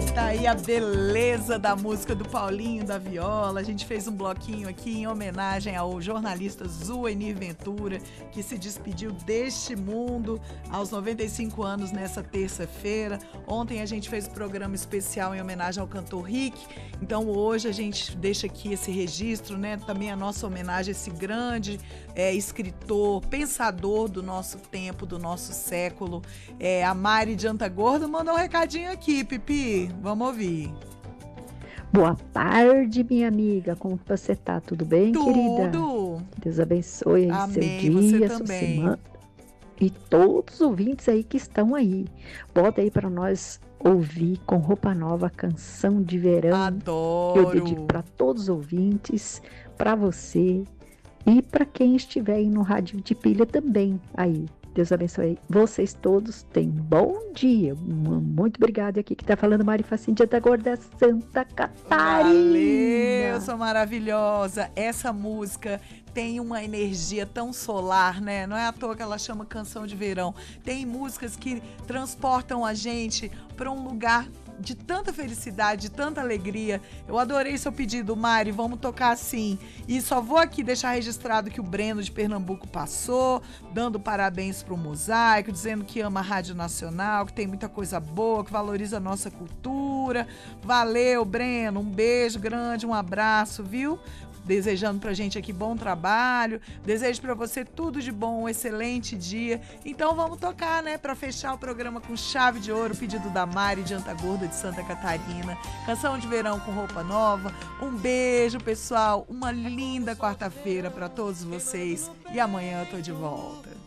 Tá aí a beleza da música do Paulinho da Viola. A gente fez um bloquinho aqui em homenagem ao jornalista Zuenir Ventura, que se despediu deste mundo aos 95 anos nessa terça-feira. Ontem a gente fez um programa especial em homenagem ao cantor Rick. Então hoje a gente deixa aqui esse registro, né? Também a nossa homenagem a esse grande escritor, pensador do nosso tempo, do nosso século. A Mari de Antagorda mandou um recadinho aqui, Pipi. Vamos ouvir. Boa tarde, minha amiga. Como você tá? Tudo bem, querida? Tudo. Deus abençoe aí seu Amém, dia, você sua também. semana. E todos os ouvintes aí que estão aí. Bota aí para nós ouvir com roupa nova a canção de verão. Adoro. Que eu dedico para todos os ouvintes, para você e para quem estiver aí no rádio de pilha também aí. Deus abençoe vocês todos. Tenham um bom dia. Muito obrigada. Aqui que tá falando Mari Facinho de Antagorda, Santa Catarina. Valeu, sou maravilhosa. Essa música tem uma energia tão solar, né? Não é à toa que ela chama Canção de Verão. Tem músicas que transportam a gente para um lugar de tanta felicidade, de tanta alegria. Eu adorei seu pedido, Mari, vamos tocar assim. E só vou aqui deixar registrado que o Breno de Pernambuco passou, dando parabéns pro Mosaico, dizendo que ama a Rádio Nacional, que tem muita coisa boa, que valoriza a nossa cultura. Valeu, Breno, um beijo grande, um abraço, viu? Desejando pra gente aqui bom trabalho, desejo pra você tudo de bom, um excelente dia. Então vamos tocar, né, pra fechar o programa com chave de ouro, pedido da Mari de Antagorda de Santa Catarina, Canção de Verão com roupa nova. Um beijo, pessoal, uma linda quarta-feira pra todos vocês e amanhã eu tô de volta.